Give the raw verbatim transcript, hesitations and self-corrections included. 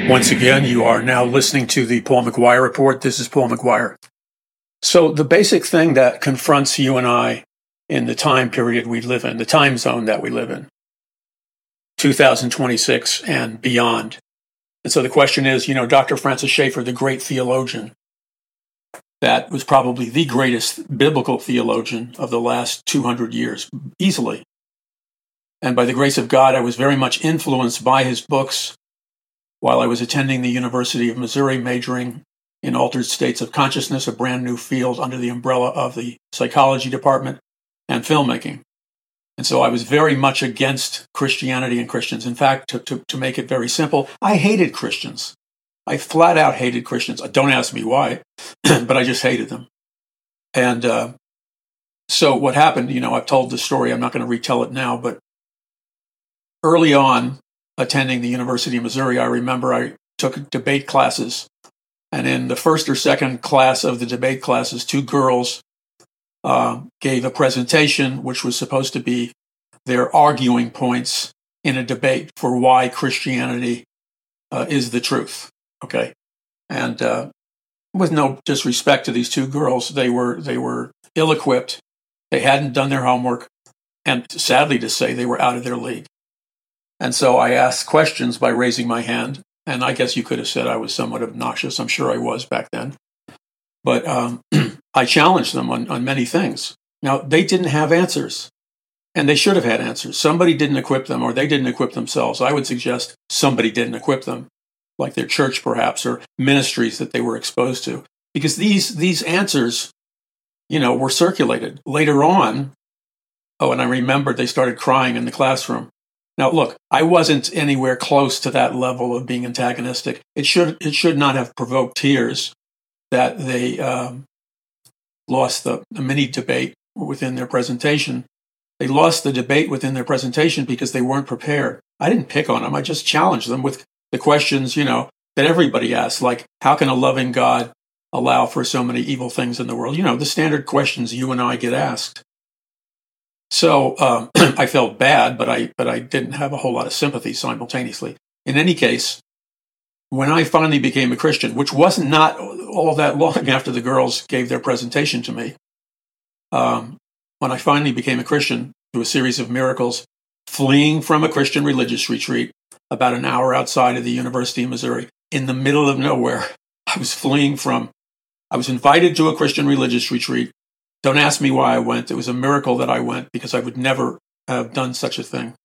Once again, you are now listening to the Paul McGuire Report. This is Paul McGuire. So the basic thing that confronts you and I in the time period we live in, the time zone that we live in, two thousand twenty-six and beyond. And so the question is, you know, Doctor Francis Schaeffer, the great theologian, that was probably the greatest biblical theologian of the last two hundred years, easily. And by the grace of God, I was very much influenced by his books while I was attending the University of Missouri, majoring in altered states of consciousness, a brand new field under the umbrella of the psychology department and filmmaking. And so I was very much against Christianity and Christians. In fact, to, to, to make it very simple, I hated Christians. I flat out hated Christians. Don't ask me why, but I just hated them. And uh, so what happened, you know, I've told the story. I'm not going to retell it now, but early on, attending the University of Missouri, I remember I took debate classes. And in the first or second class of the debate classes, two girls uh, gave a presentation, which was supposed to be their arguing points in a debate for why Christianity uh, is the truth. Okay. And uh, with no disrespect to these two girls, they were they were ill-equipped. They hadn't done their homework. And sadly to say, they were out of their league. And so I asked questions by raising my hand. And I guess you could have said I was somewhat obnoxious. I'm sure I was back then. But um, I challenged them on, on many things. Now, they didn't have answers. And they should have had answers. Somebody didn't equip them, or they didn't equip themselves. I would suggest somebody didn't equip them, like their church perhaps, or ministries that they were exposed to. Because these these answers, you know, were circulated. Later on, oh, and I remembered they started crying in the classroom. Now, look, I wasn't anywhere close to that level of being antagonistic. It should it should not have provoked tears that they um, lost the, the mini debate within their presentation. They lost the debate within their presentation because they weren't prepared. I didn't pick on them. I just challenged them with the questions, you know, that everybody asks, like, how can a loving God allow for so many evil things in the world? You know, the standard questions you and I get asked. So um, I felt bad, but I but I didn't have a whole lot of sympathy simultaneously. In any case, when I finally became a Christian, which wasn't not all that long after the girls gave their presentation to me, um, when I finally became a Christian through a series of miracles, fleeing from a Christian religious retreat about an hour outside of the University of Missouri, in the middle of nowhere, I was fleeing from, I was invited to a Christian religious retreat. Don't ask me why I went. It was a miracle that I went because I would never have done such a thing.